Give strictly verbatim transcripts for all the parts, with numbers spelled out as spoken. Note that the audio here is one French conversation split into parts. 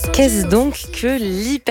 Qu'est-ce donc que l'hyperpop ?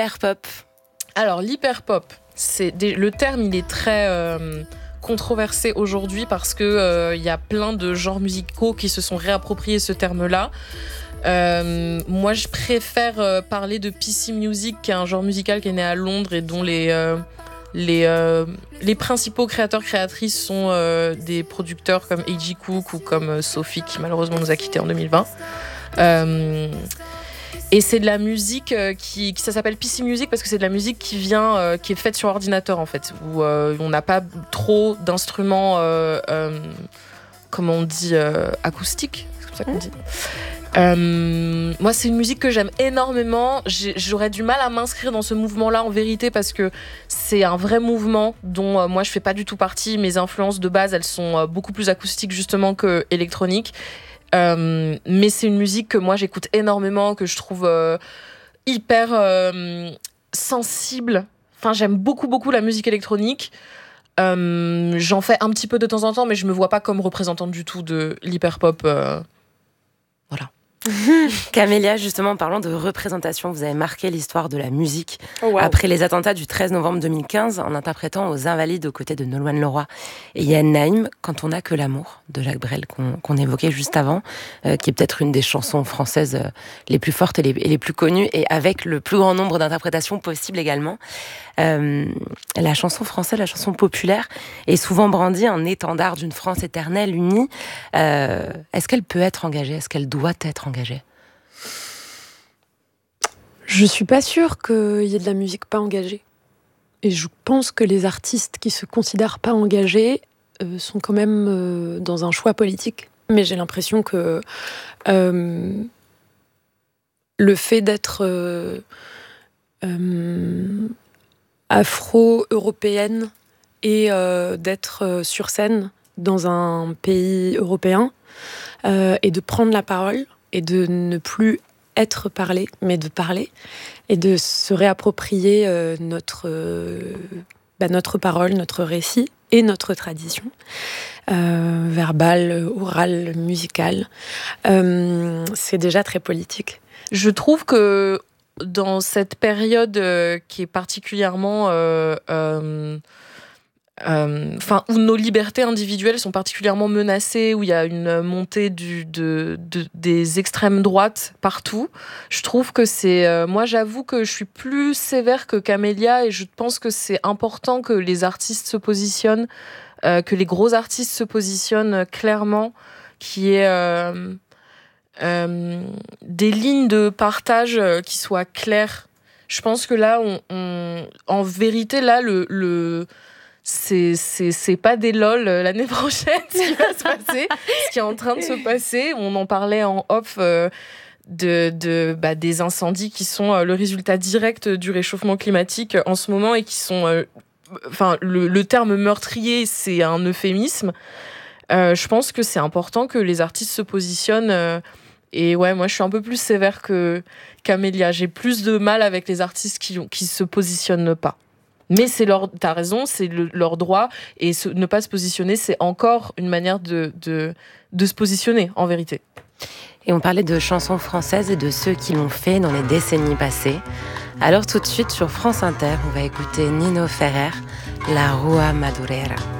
Alors, l'hyperpop, c'est des, le terme, il est très euh, controversé aujourd'hui parce qu'il euh, y a plein de genres musicaux qui se sont réappropriés ce terme-là. Euh, moi, je préfère euh, parler de P C Music, qui est un genre musical qui est né à Londres et dont les, euh, les, euh, les principaux créateurs-créatrices sont euh, des producteurs comme A G Cook ou comme euh, Sophie, qui malheureusement nous a quittés en deux mille vingt. Euh, et c'est de la musique euh, qui, qui ça s'appelle P C Music parce que c'est de la musique qui vient, euh, qui est faite sur ordinateur en fait, où euh, on n'a pas trop d'instruments, euh, euh, comment on dit, euh, acoustiques, c'est comme ça qu'on dit. Euh, moi, c'est une musique que j'aime énormément. J'ai, j'aurais du mal à m'inscrire dans ce mouvement-là en vérité parce que c'est un vrai mouvement dont euh, moi je fais pas du tout partie. Mes influences de base, elles sont euh, beaucoup plus acoustiques justement que électroniques. Euh, mais c'est une musique que moi j'écoute énormément, que je trouve euh, hyper euh, sensible. Enfin, j'aime beaucoup beaucoup la musique électronique. Euh, j'en fais un petit peu de temps en temps, mais je me vois pas comme représentante du tout de l'hyperpop. Euh, voilà. Camélia, justement, en parlant de représentation, vous avez marqué l'histoire de la musique oh, wow. après les attentats du treize novembre deux mille quinze en interprétant aux Invalides aux côtés de Nolwenn Leroy et Yann Naïm Quand on n'a que l'amour de Jacques Brel qu'on, qu'on évoquait juste avant, euh, qui est peut-être une des chansons françaises euh, les plus fortes et les, et les plus connues et avec le plus grand nombre d'interprétations possibles également. Euh, la chanson française, la chanson populaire est souvent brandie en étendard d'une France éternelle unie. Euh, est-ce qu'elle peut être engagée ? Est-ce qu'elle doit être engagée ? Je suis pas sûre qu'il y ait de la musique pas engagée. Et je pense que les artistes qui se considèrent pas engagés euh, sont quand même euh, dans un choix politique. Mais j'ai l'impression que euh, le fait d'être euh, euh, afro-européenne et euh, d'être euh, sur scène dans un pays européen euh, et de prendre la parole et de ne plus être parlé, mais de parler et de se réapproprier euh, notre, euh, bah, notre parole, notre récit et notre tradition euh, verbale, orale, musicale. Euh, c'est déjà très politique. Je trouve que dans cette période euh, qui est particulièrement... Euh, euh, euh, où nos libertés individuelles sont particulièrement menacées, où il y a une montée du, de, de, des extrêmes droites partout, je trouve que c'est... Euh, moi, j'avoue que je suis plus sévère que Camélia et je pense que c'est important que les artistes se positionnent, euh, que les gros artistes se positionnent clairement, qu'il y ait... Euh, Euh, des lignes de partage euh, qui soient claires. Je pense que là, on, on, en vérité, là, le, le, c'est, c'est, c'est pas des lol euh, l'année prochaine ce qui va se passer, ce qui est en train de se passer. On en parlait en off euh, de, de, bah, des incendies qui sont euh, le résultat direct du réchauffement climatique en ce moment et qui sont... Euh, enfin, le, le terme meurtrier, c'est un euphémisme. Euh, je pense que c'est important que les artistes se positionnent... Euh, Et ouais, moi, je suis un peu plus sévère que Camélia. J'ai plus de mal avec les artistes qui qui se positionnent pas. Mais c'est leur, t'as raison, c'est le, leur droit. Et se, ne pas se positionner, c'est encore une manière de, de, de se positionner, en vérité. Et on parlait de chansons françaises et de ceux qui l'ont fait dans les décennies passées. Alors tout de suite, sur France Inter, on va écouter Nino Ferrer, La Rua Madureira.